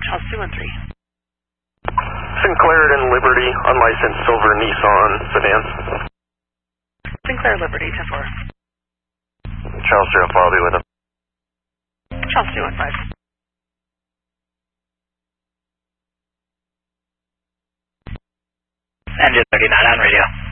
Charles 213. Sinclair and Liberty, unlicensed silver Nissan sedan. Sinclair Liberty 10-4. Charles 0, I'll be with him. Charles 215. Engine 39 on radio.